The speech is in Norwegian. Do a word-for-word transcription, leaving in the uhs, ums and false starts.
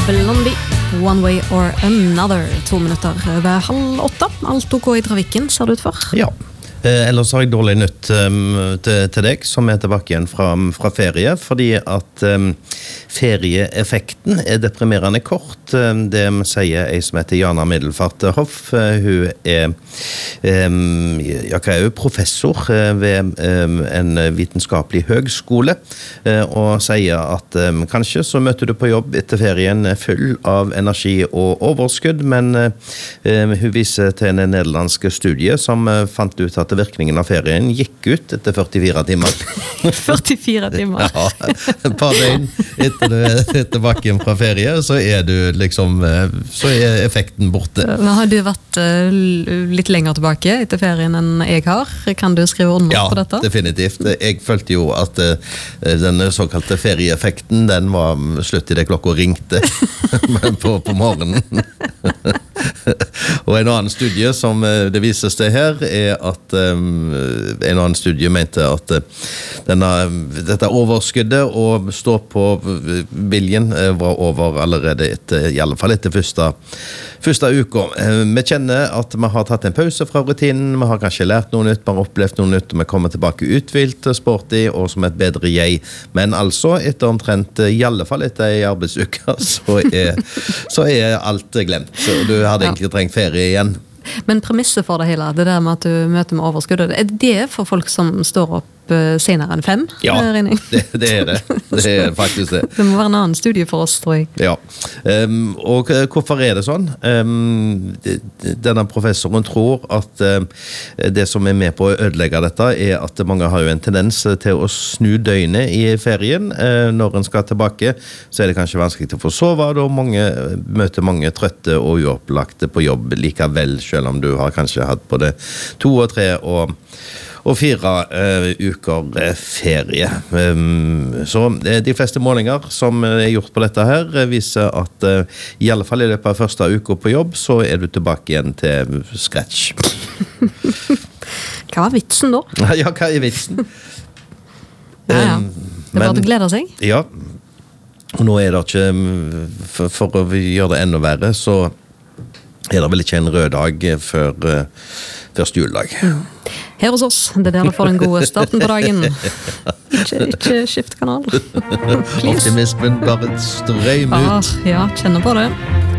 Blondie, One Way or Another. To minutter over halv åtte. Alt ok I trafikken, ser det ut for? Ja. Eh, ellers har jeg dårlig nytt um, til, til deg, som er tilbake igjen fra, fra ferie, fordi at um, ferieeffekten er deprimerende kort. Um, det sier jeg som heter Jana Middelfart Hoff. Uh, hun er, um, ja, hva er hun, professor uh, ved um, en vitenskapelig høgskole, uh, og sier at um, kanskje så møter du på jobb etter ferien full av energi og overskudd, men uh, um, hun viser til en nederlandsk studie som uh, fant ut at virkningen av ferien gikk ut etter førtifire timer. førtifire timer? Ja, et par døgn etter du er tilbake hjem fra ferie, så er du liksom, så er effekten borte. Men har du vært uh, litt lenger tilbake etter ferien enn jeg har? Kan du skrive under ja, på dette? Ja, definitivt. Jeg følte jo at uh, den såkalte ferieeffekten, den var slutt I det klokka ringte på, på morgenen. Og en annen studie som det vises til her er at um, en annen studie mente at uh, denne, dette overskuddet og stå på viljen uh, var over allerede etter, I alle fall etter første, første uka. Uh, vi kjenner at vi har tatt en pause fra rutinen, vi har kanskje lært noe nytt, vi har opplevd noe nytt, og vi kommer tilbake utvilt, sporty og som et bedre jeg. Men altså, etter omtrent, I alle fall etter en arbeidsuke, så er, så er alt glemt. Så du hadde egentlig trengt ferie igjen. Men premisset for det hele, det der med at du møter med overskudd, er det for folk som står opp senere enn fem? Ja, det, det er det. Det er faktisk det. Det må være en annen studie for oss, tror jeg. Ja, um, og hvorfor er det sånn? Um, denne professoren tror at um, det som er med på å ødelegge dette er at mange har jo en tendens til å snu døgnet I ferien. Uh, når en skal tilbake, så er det kanskje vanskelig til å få sove, da mange møter mange trøtte og uopplagte på jobb likevel, selv om du har kanskje hatt på det to og tre og og fire uh, uker uh, ferie. Um, så uh, de fleste målinger som uh, er gjort på dette her uh, viser at uh, I alle fall I løpet av første uka på jobb, så er du tilbake igjen til scratch. Hva var vitsen da? Ja, hva er vitsen? Ja, ja. Det var å glede seg. Ja, og nå er det ikke, for, for å gjøre det enda verre, så er det vel ikke en rød dag før uh, første juledag. Mm. Her hos oss, det er der du får den gode starten på dagen. Ikke, ikke skift kanal. Optimismen bare strøm ut. Ah, ja, kjenner på det.